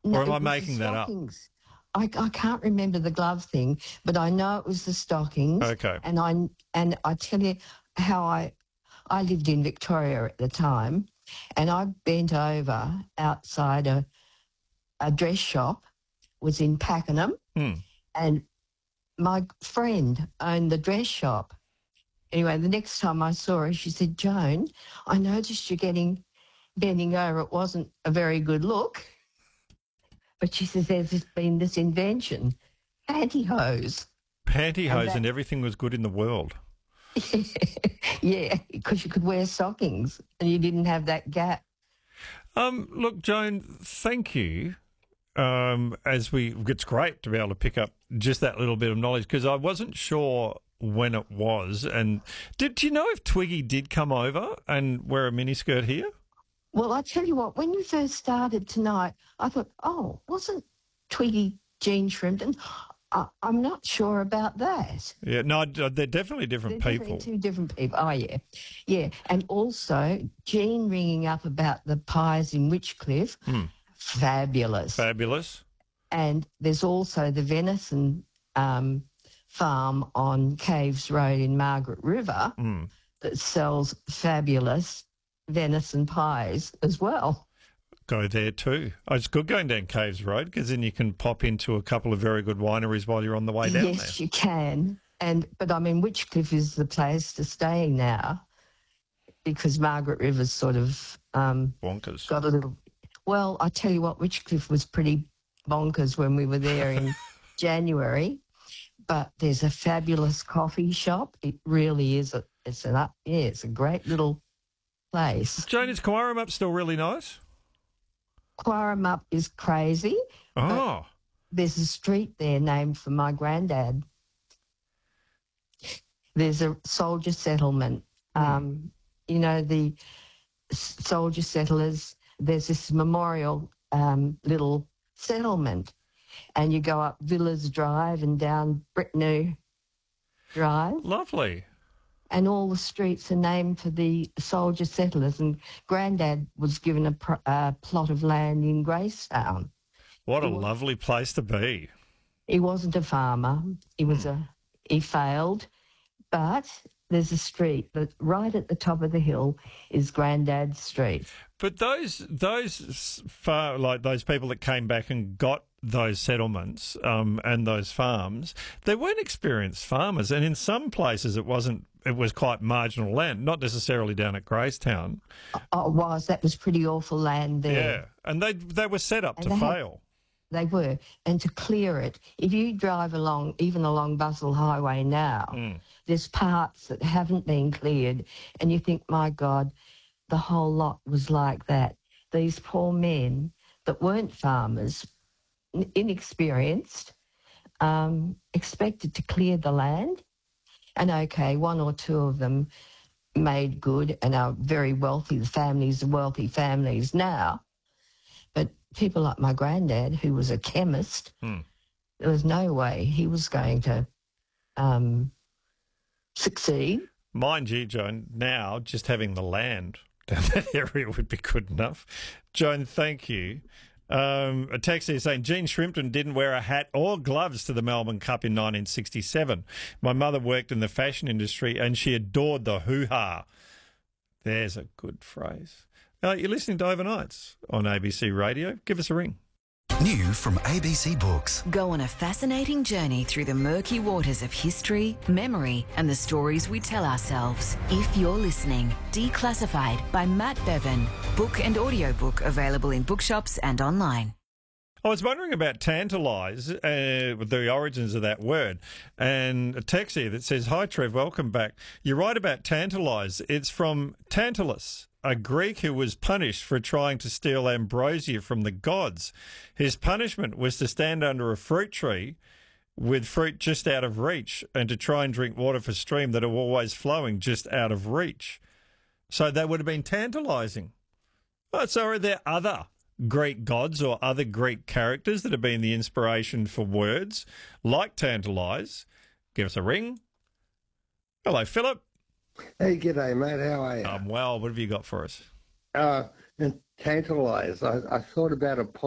No, Or am it I was making the that up? stockings. I can't remember the glove thing, but I know it was the stockings. Okay. And I tell you how I lived in Victoria at the time, and I bent over outside a dress shop, was in Pakenham, and my friend owned the dress shop. Anyway, the next time I saw her, she said, "Joan, I noticed you're bending over. It wasn't a very good look." But she says there's been this invention, pantyhose. Pantyhose and everything was good in the world. Yeah, because you could wear stockings and you didn't have that gap. Look, Joan, thank you. It's great to be able to pick up just that little bit of knowledge because I wasn't sure when it was. And do you know if Twiggy did come over and wear a miniskirt here? Well, I tell you what, when you first started tonight, I thought, oh, wasn't Twiggy Jean Shrimpton? I'm not sure about that. Yeah, no, they're definitely different They're people. definitely two different people. Oh, yeah. Yeah. And also, Jean ringing up about the pies in Witchcliffe, fabulous. Fabulous. And there's also the venison farm on Caves Road in Margaret River that sells fabulous venison pies as well. Go there too. Oh, it's good going down Caves Road because then you can pop into a couple of very good wineries while you're on the way down there. Yes, you can. But I mean, Witchcliffe is the place to stay now because Margaret River's sort of bonkers. Got a little. Well, I tell you what, Witchcliffe was pretty bonkers when we were there in January. But there's a fabulous coffee shop. It really is. It's a great little place. Joan, is Quarram still really nice? Quarram is crazy. Oh. There's a street there named for my granddad. There's a soldier settlement. You know, the soldier settlers, there's this memorial little settlement. And you go up Villas Drive and down Brittany Drive. Lovely. And all the streets are named for the soldier settlers. And Grandad was given a plot of land in Gracetown. What a lovely place to be. He wasn't a farmer. He failed. But there's a street that right at the top of the hill is Grandad's Street. But those people that came back and got those settlements and those farms, they weren't experienced farmers, and in some places it was quite marginal land, not necessarily down at Gracetown. Oh, that was pretty awful land there. Yeah, and they were set up to fail. They were, and to clear it, if you drive even along Bustle Highway now, there's parts that haven't been cleared, and you think, my God, the whole lot was like that. These poor men that weren't farmers, inexperienced, expected to clear the land. And okay, one or two of them made good and are very wealthy. The families are wealthy families now. But people like my granddad, who was a chemist, there was no way he was going to succeed. Mind you, Joan, now just having the land down that area would be good enough. Joan, thank you. A text here saying Jean Shrimpton didn't wear a hat or gloves to the Melbourne Cup in 1967. My mother worked in the fashion industry and she adored the hoo-ha. There's a good phrase. You're listening to Overnights on ABC Radio. Give us a ring. New from ABC Books. Go on a fascinating journey through the murky waters of history, memory, and the stories we tell ourselves. If You're Listening, Declassified by Matt Bevan. Book and audiobook available in bookshops and online. I was wondering about tantalise, the origins of that word, and a text here that says, "Hi Trev, welcome back. You're right about tantalise. It's from Tantalus, a Greek who was punished for trying to steal ambrosia from the gods. His punishment was to stand under a fruit tree with fruit just out of reach and to try and drink water from a stream that are always flowing just out of reach." So that would have been tantalising. Oh, so are there other Greek gods or other Greek characters that have been the inspiration for words like tantalise? Give us a ring. Hello, Philip. Hey, g'day, mate. How are you? I'm well. What have you got for us? And tantalise. I thought about a